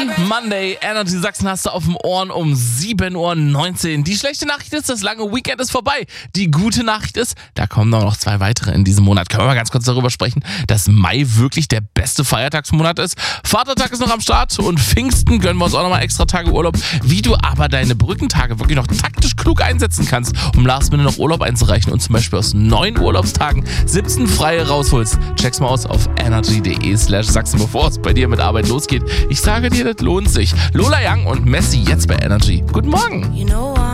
Monday, Energy Sachsen hast du auf dem Ohren um 7:19 Uhr. Die schlechte Nachricht ist, das lange Weekend ist vorbei. Die gute Nachricht ist, da kommen noch 2 weitere in diesem Monat. Können wir mal ganz kurz darüber sprechen, dass Mai wirklich der beste Feiertagsmonat ist? Vatertag ist noch am Start und Pfingsten gönnen wir uns auch nochmal extra Tage Urlaub. Wie du aber deine Brückentage wirklich noch taktisch klug einsetzen kannst, um last minute noch Urlaub einzureichen und zum Beispiel aus 9 Urlaubstagen 17 freie rausholst. Check's mal aus auf energy.de/Sachsen, bevor es bei dir mit Arbeit losgeht. Ich sage dir, das lohnt sich. Lola Young und Messi jetzt bei Energy. Guten Morgen.